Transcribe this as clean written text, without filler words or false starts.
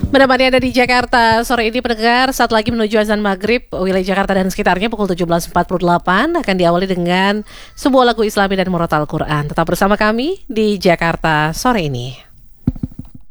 Menemani Anda di Jakarta sore ini pendengar, saat lagi menuju azan maghrib, wilayah Jakarta dan sekitarnya pukul 17.48 akan diawali dengan sebuah lagu Islami dan murotal Quran. Tetap bersama kami di Jakarta sore ini.